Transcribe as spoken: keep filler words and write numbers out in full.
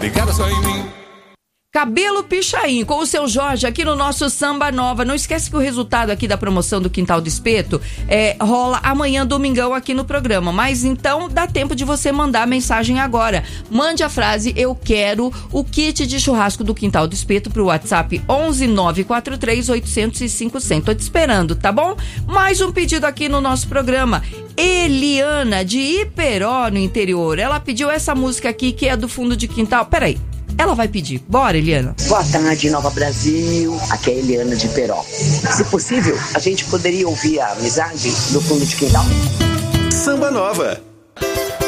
ligada só em mim. Cabelo Pichain, com o seu Jorge aqui no nosso Samba Nova. Não esquece que o resultado aqui da promoção do Quintal do Espeto é, rola amanhã, domingão, aqui no programa. Mas então dá tempo de você mandar a mensagem agora. Mande a frase "Eu quero o kit de churrasco do Quintal do Espeto" pro WhatsApp onze nove quatro três oito zero zero cinco zero zero. Tô te esperando, tá bom? Mais um pedido aqui no nosso programa. Eliana, de Iperó, no interior. Ela pediu essa música aqui, que é do fundo de quintal. Peraí. Ela vai pedir. Bora, Eliana. Boa tarde, Nova Brasil. Aqui é a Eliana de Peró. Se possível, a gente poderia ouvir a Amizade no fundo de quintal? Samba Nova.